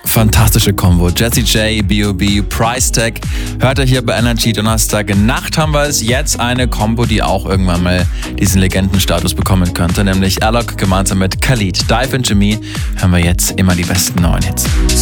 Fantastische Kombo. Jessie J, B.O.B, Price Tag. Hört ihr hier bei Energy Donnerstag Nacht haben wir es. Jetzt eine Kombo, die auch irgendwann mal diesen Legendenstatus bekommen könnte, nämlich Alok gemeinsam mit Khalid. Dive Into Me hören wir jetzt immer die besten neuen Hits.